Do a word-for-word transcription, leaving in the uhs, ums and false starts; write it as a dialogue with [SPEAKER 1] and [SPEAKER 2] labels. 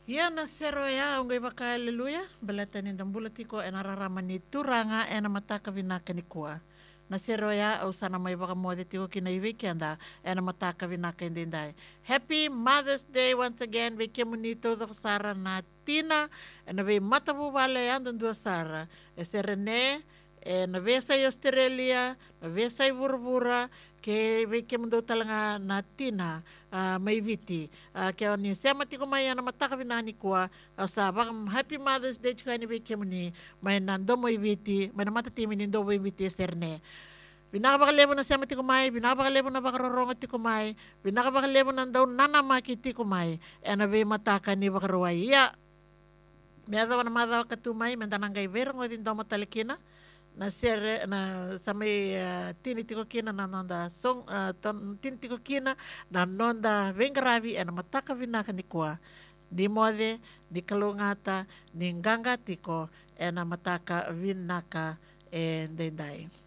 [SPEAKER 1] Ia na sero ya ungai waka aleluia balata ni dambula tiko e nararama ni turanga e na mataka vinaka ni kua. Na sero ya au sana mai waka moade tiko kina i wiki anda e na mataka vinaka indindai. Happy Mother's Day once again wiki munito do sara na tina e na vei matavu wale anda dua sara e serene e na vesa i Australia na vesa i vurvura ke wiki mundo talanga na tina uh, mai viti uh, ke ni sema tiko mai ana mataka vinani kua uh, sa wakam Happy Mother's Day chika ni wiki muni mai nando mai viti mai na mata timi ni ndo mai viti serne binaka baka lebo na sema tiko mai binaka baka lebo na baka roronga tiko mai binaka baka lebo na ndo nana maki tiko mai e na ve mataka ni baka ruai ya me ada wana mada katu mai mentanangai verongo din ndo matalikina na sere na samai uh, tini tiko kina na nonda song uh, ton, tini tiko kina na nonda vengaravi e na mataka vinaka ni kua ni mode ni kalungata ni nganga tiko e na mataka vinaka e ndendai.